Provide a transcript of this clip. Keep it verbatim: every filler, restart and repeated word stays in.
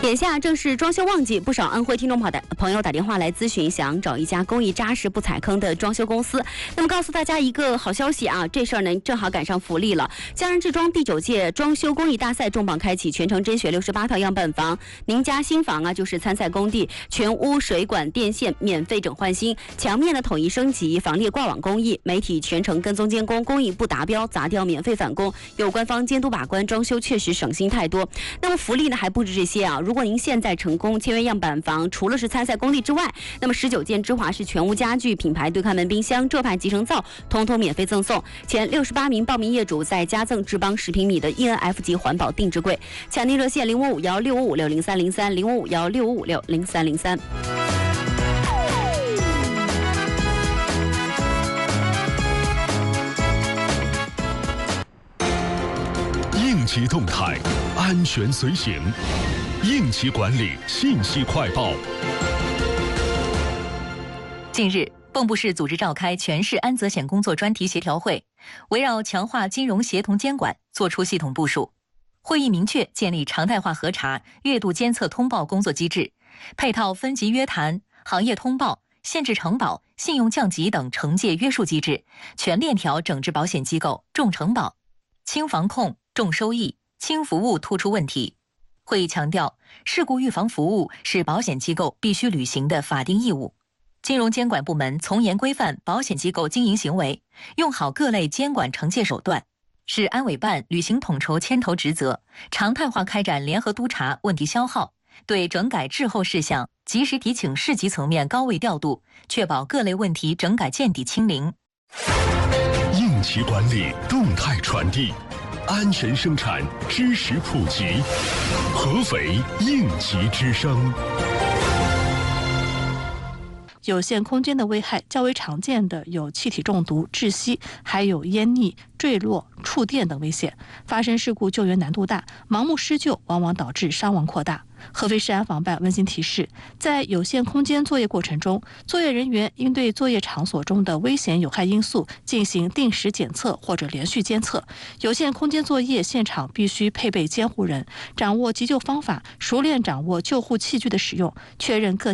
眼下正是装修旺季，不少安徽听众朋打朋友打电话来咨询，想找一家工艺扎实、不踩坑的装修公司。那么告诉大家一个好消息啊，这事儿呢正好赶上福利了。江人制装第九届装修工艺大赛重磅开启，全程甄选六十八套样板房，您家新房啊就是参赛工地，全屋水管电线免费整换新，墙面的统一升级，防裂挂网工艺，媒体全程跟踪监工，工艺不达标砸掉免费返工，有官方监督把关，装修确实省心太多。那么福利呢还不止这些啊，如果您现在成功签约样板房，除了是参赛工地之外，那么十九件芝华士全屋家具、品牌对开门冰箱、浙派集成灶，通通免费赠送。前六十八名报名业主再加赠智邦十平米的 E N F 级环保定制柜。抢订热线零五五幺六五五六零三零三零五五幺六五五六零三零三。 应急动态，安全随行。应急管理信息快报。 近日，蚌埠市组织召开全市安责险工作专题协调会，围绕强化金融协同监管作出系统部署。会议明确建立常态化核查、月度监测通报工作机制，配套分级约谈、行业通报、限制承保、信用降级等惩戒约束机制，全链条整治保险机构重承保、轻防控、重收益、轻服务突出问题。会议强调，事故预防服务是保险机构必须履行的法定义务。金融监管部门从严规范保险机构经营行为，用好各类监管惩戒手段，使安委办履行统筹牵头职责，常态化开展联合督查问题消耗，对整改滞后事项及时提请市级层面高位调度，确保各类问题整改见底清零。 应急管理动态传递，安全生产知识普及，合肥应急之声。 有限空间的危害较为常见的有气体中毒、窒息，还有淹溺、坠落、触电等危险。发生事故救援难度大，盲目施救往往导致伤亡扩大。合肥市安防办温馨提示，在有限空间作业过程中，作业人员应对作业场所中的危险有害因素进行定时检测或者连续监测。有限空间作业现场必须配备监护人，掌握急救方法，熟练掌握救护器具的使用，确认各